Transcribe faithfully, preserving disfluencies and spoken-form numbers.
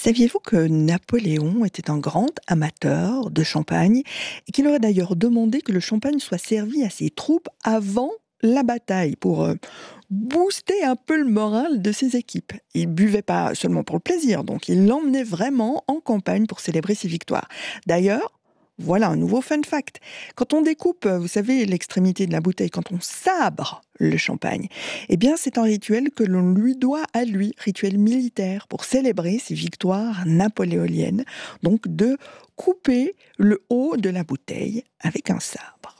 Saviez-vous que Napoléon était un grand amateur de champagne et qu'il aurait d'ailleurs demandé que le champagne soit servi à ses troupes avant la bataille pour euh, booster un peu le moral de ses équipes. Il buvait pas seulement pour le plaisir, donc il l'emmenait vraiment en campagne pour célébrer ses victoires. D'ailleurs, voilà un nouveau fun fact. Quand on découpe, euh, vous savez, l'extrémité de la bouteille, quand on sabre le champagne, eh bien c'est un rituel que l'on lui doit à lui, rituel militaire, pour célébrer ses victoires napoléoniennes, donc de couper le haut de la bouteille avec un sabre.